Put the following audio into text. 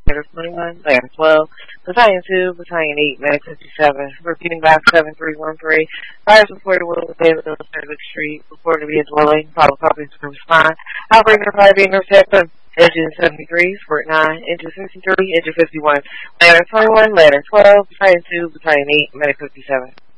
Ladder 21, Ladder 12, Battalion 2, Battalion 8, Medic 57. Repeating back 7313. Fires reported Will David on Cedric Street. Reported to be a dwelling. Follow copies from spine. Operator 5 being intercepted. Engine 73, Squirt 9, Engine 63, Engine 51. Ladder 21, Ladder 12, Battalion 2, Battalion 8, Medic 57.